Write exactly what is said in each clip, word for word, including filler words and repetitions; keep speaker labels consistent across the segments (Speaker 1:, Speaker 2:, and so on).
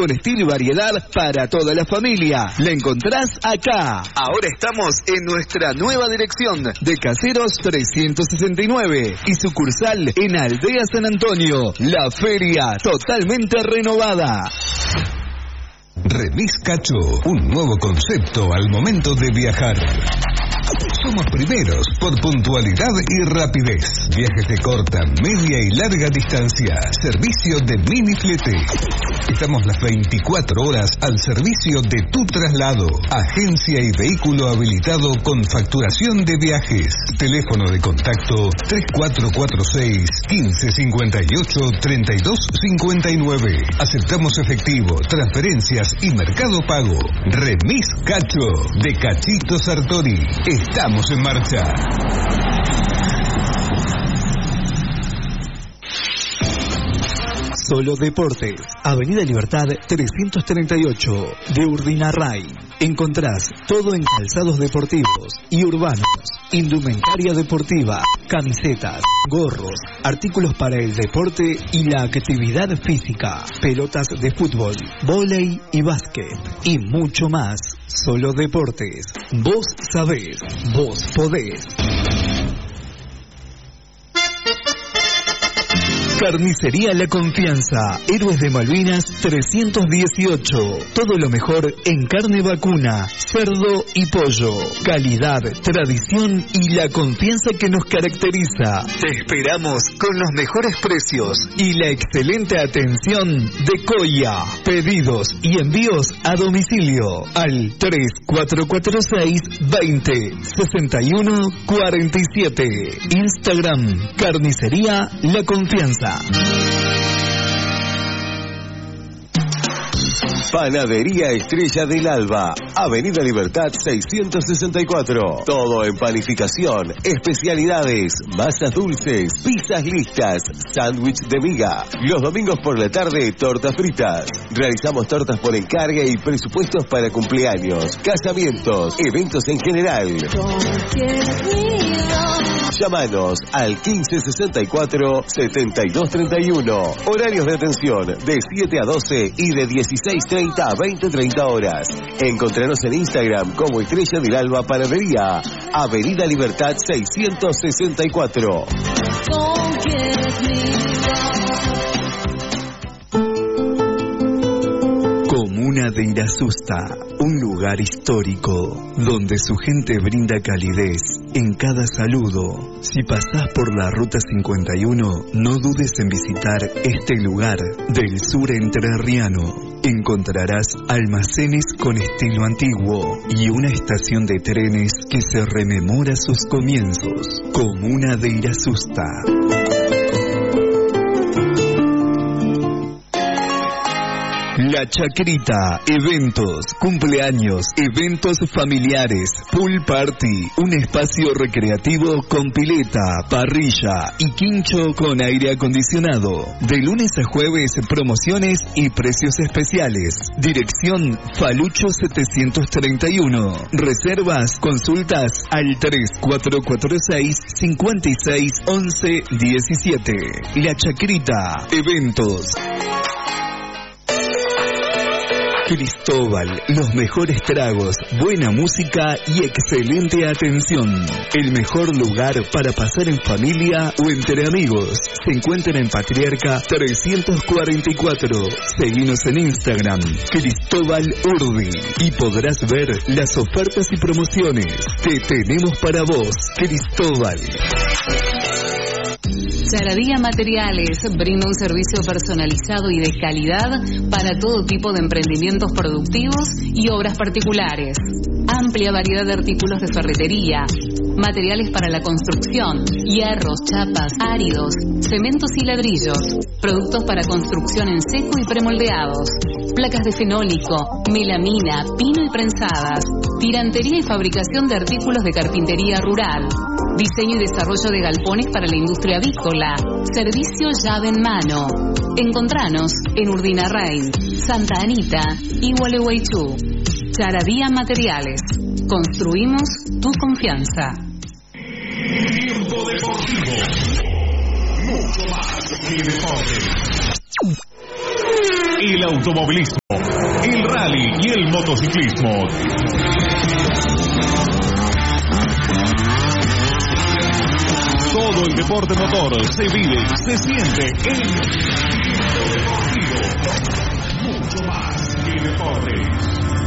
Speaker 1: con estilo y variedad para toda la familia. La encontrás acá. Ahora estamos en nuestra nueva dirección de Caseros trescientos sesenta y nueve y sucursal en Aldea San Antonio. La feria totalmente renovada.
Speaker 2: Remis Cacho, un nuevo concepto al momento de viajar. Somos primeros por puntualidad y rapidez. Viajes de corta, media y larga distancia. Servicio de mini flete. Estamos las veinticuatro horas al servicio de tu traslado. Agencia y vehículo habilitado con facturación de viajes. Teléfono de contacto tres cuatro cuatro seis, uno cinco cinco ocho, tres dos cinco nueve. Aceptamos efectivo, transferencias y mercado pago. Remis Cacho, de Cachito Sartori. Estamos en marcha.
Speaker 1: Solo Deportes, Avenida Libertad trescientos treinta y ocho, de Urdinarray. Encontrás todo en calzados deportivos y urbanos, indumentaria deportiva, camisetas, gorros, artículos para el deporte y la actividad física, pelotas de fútbol, vóley y básquet, y mucho más. Solo Deportes. Vos sabés, vos podés. Carnicería La Confianza, Héroes de Malvinas trescientos dieciocho. Todo lo mejor en carne vacuna, cerdo y pollo. Calidad, tradición y la confianza que nos caracteriza. Te esperamos con los mejores precios y la excelente atención de Coya. Pedidos y envíos a domicilio al tres cuatro cuatro seis, veinte, sesenta y uno, cuarenta y siete. Instagram, Carnicería La Confianza.
Speaker 3: Panadería Estrella del Alba, Avenida Libertad seiscientos sesenta y cuatro. Todo en panificación, especialidades, masas dulces, pizzas listas, sándwich de miga. Los domingos por la tarde, tortas fritas. Realizamos tortas por encargue y presupuestos para cumpleaños, casamientos, eventos en general. Llámanos al quince sesenta y cuatro, setenta y dos treinta y uno. Horarios de atención de siete a doce y de dieciséis treinta a veinte treinta horas. Encontranos en Instagram como Estrella del Alba Panadería, Avenida Libertad seiscientos sesenta y cuatro.
Speaker 1: Comuna de Irasusta, un lugar histórico donde su gente brinda calidez en cada saludo. Si pasás por la Ruta cincuenta y uno, no dudes en visitar este lugar del sur entrerriano. Encontrarás almacenes con estilo antiguo y una estación de trenes que se rememora sus comienzos. Comuna de Irasusta. La Chacrita, eventos, cumpleaños, eventos familiares, pool party, un espacio recreativo con pileta, parrilla y quincho con aire acondicionado. De lunes a jueves, promociones y precios especiales. Dirección Falucho setecientos treinta y uno. Reservas, consultas al tres cuatro cuatro seis, cinco seis, once diecisiete. La Chacrita, eventos. Cristóbal, los mejores tragos, buena música y excelente atención. El mejor lugar para pasar en familia o entre amigos. Se encuentra en Patriarca trescientos cuarenta y cuatro. Seguinos en Instagram, Cristóbal Urdi, y podrás ver las ofertas y promociones que tenemos para vos, Cristóbal.
Speaker 4: Charadía Materiales brinda un servicio personalizado y de calidad para todo tipo de emprendimientos productivos y obras particulares. Amplia variedad de artículos de ferretería, materiales para la construcción, hierros, chapas, áridos, cementos y ladrillos, productos para construcción en seco y premoldeados, placas de fenólico, melamina, pino y prensadas, tirantería y fabricación de artículos de carpintería rural, diseño y desarrollo de galpones para la industria avícola, servicio llave en mano. Encontranos en Urdinarray, Santa Anita y Gualeguaychú. Charadía Materiales. Construimos tu confianza.
Speaker 5: Tiempo deportivo. Mucho más que deporte. el automovilismo, el rally y el motociclismo. Todo el deporte motor se vive, se siente en mucho más que deportes.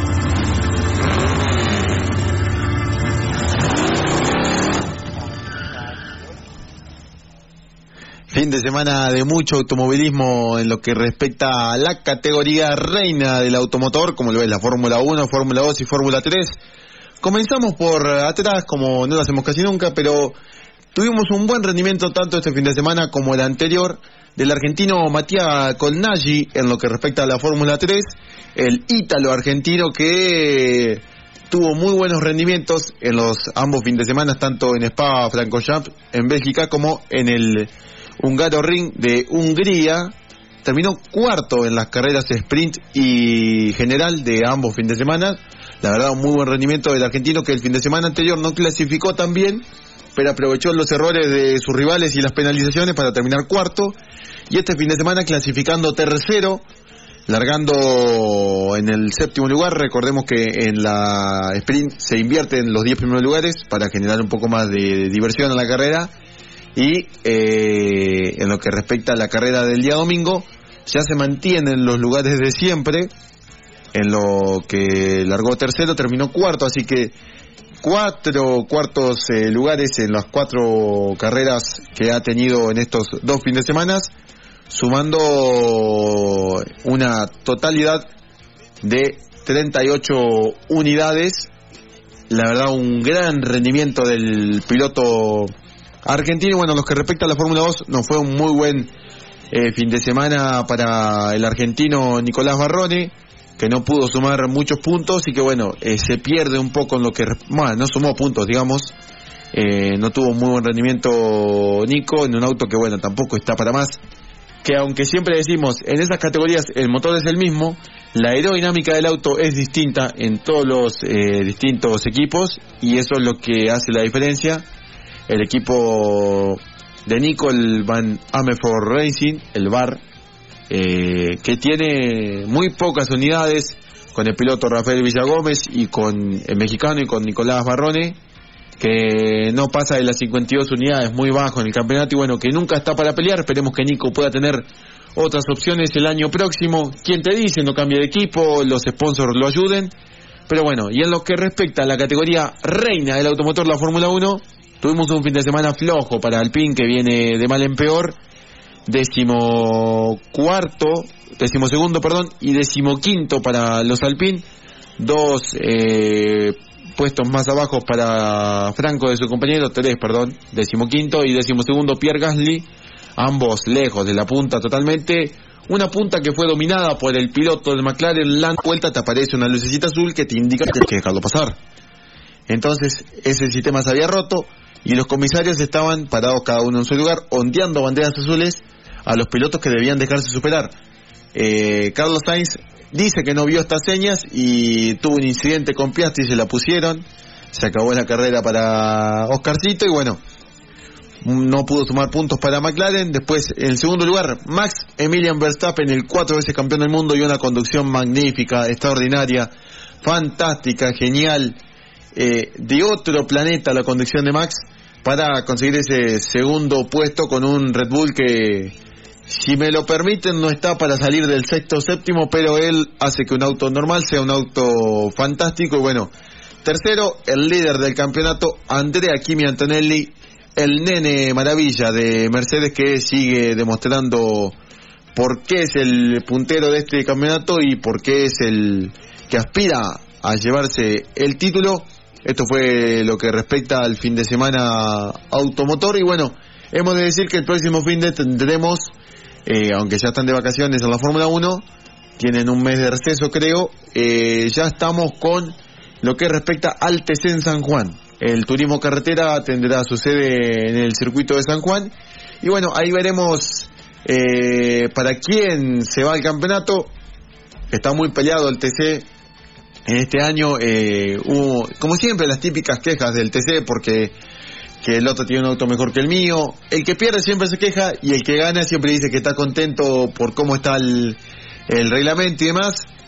Speaker 6: Fin de semana de mucho automovilismo en lo que respecta a la categoría reina del automotor, como lo es la Fórmula uno, Fórmula dos y Fórmula tres. Comenzamos por atrás, como no lo hacemos casi nunca, pero tuvimos un buen rendimiento tanto este fin de semana como el anterior del argentino Mattia Colnaghi en lo que respecta a la Fórmula tres, el ítalo argentino que tuvo muy buenos rendimientos en los ambos fines de semana, tanto en Spa-Francorchamps en Bélgica como en el Hungaroring de Hungría. Terminó cuarto en las carreras sprint y general de ambos fines de semana. La verdad, un muy buen rendimiento del argentino, que el fin de semana anterior no clasificó tan bien, pero aprovechó los errores de sus rivales y las penalizaciones para terminar cuarto, y este fin de semana clasificando tercero, largando en el séptimo lugar. Recordemos que en la sprint se invierte en los diez primeros lugares para generar un poco más de diversión a la carrera, y eh, en lo que respecta a la carrera del día domingo ya se mantienen los lugares de siempre. En lo que largó tercero, terminó cuarto, así que cuatro cuartos eh, lugares en las cuatro carreras que ha tenido en estos dos fines de semana, sumando una totalidad de treinta y ocho unidades. La verdad, un gran rendimiento del piloto argentino. Bueno, en lo que respecta a la Fórmula dos, no fue un muy buen eh, fin de semana para el argentino Nicolás Barrone, que no pudo sumar muchos puntos y que bueno, eh, se pierde un poco en lo que, bueno, no sumó puntos, digamos, eh, no tuvo muy buen rendimiento Nico en un auto que bueno, tampoco está para más, que aunque siempre decimos, en esas categorías el motor es el mismo, la aerodinámica del auto es distinta en todos los eh, distintos equipos, y eso es lo que hace la diferencia. El equipo de Nico, el Van Amersfoort Racing, el V A R, eh, que tiene muy pocas unidades, con el piloto Rafael Villagómez y con el mexicano y con Nicolás Barrone, que no pasa de las cincuenta y dos unidades, muy bajo en el campeonato, y bueno, que nunca está para pelear. Esperemos que Nico pueda tener otras opciones el año próximo. ¿Quién te dice? No cambie de equipo, los sponsors lo ayuden. Pero bueno, y en lo que respecta a la categoría reina del automotor, la Fórmula uno, tuvimos un fin de semana flojo para Alpine, que viene de mal en peor. Décimo cuarto, décimo segundo, perdón, y decimoquinto para los Alpine. Dos eh, puestos más abajo para Franco de su compañero, tres, perdón, decimoquinto y decimosegundo Pierre Gasly, ambos lejos de la punta totalmente. Una punta que fue dominada por el piloto del McLaren. La vuelta te aparece una lucecita azul que te indica que tienes que dejarlo pasar. Entonces ese sistema se había roto y los comisarios estaban parados cada uno en su lugar, ondeando banderas azules a los pilotos que debían dejarse superar. Eh, Carlos Sainz dice que no vio estas señas y tuvo un incidente con Piastri, se la pusieron, se acabó la carrera para Oscarcito y bueno, no pudo sumar puntos para McLaren. Después, en el segundo lugar, Max Emilian Verstappen, el cuatro veces campeón del mundo, y una conducción magnífica, extraordinaria, fantástica, genial, eh, de otro planeta la conducción de Max, para conseguir ese segundo puesto con un Red Bull que, si me lo permiten, no está para salir del sexto o séptimo, pero él hace que un auto normal sea un auto fantástico. Y bueno, tercero, el líder del campeonato, Andrea Kimi Antonelli, el nene maravilla de Mercedes, que sigue demostrando por qué es el puntero de este campeonato y por qué es el que aspira a llevarse el título. Esto fue lo que respecta al fin de semana automotor. Y bueno, hemos de decir que el próximo fin de tendremos, eh, aunque ya están de vacaciones en la Fórmula uno, tienen un mes de receso creo, eh, ya estamos con lo que respecta al T C en San Juan. El turismo carretera tendrá su sede en el circuito de San Juan. Y bueno, ahí veremos eh, para quién se va al campeonato. Está muy peleado el T C. En este año eh, hubo, como siempre, las típicas quejas del T C porque que el otro tiene un auto mejor que el mío. El que pierde siempre se queja y el que gana siempre dice que está contento por cómo está el, el reglamento y demás,